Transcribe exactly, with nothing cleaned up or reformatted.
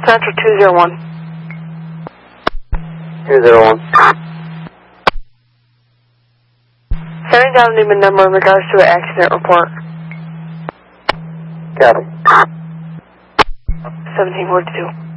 Central two zero one. two zero one. Sending down a Newman number in regards to an accident report. Copy. seventeen forty-two.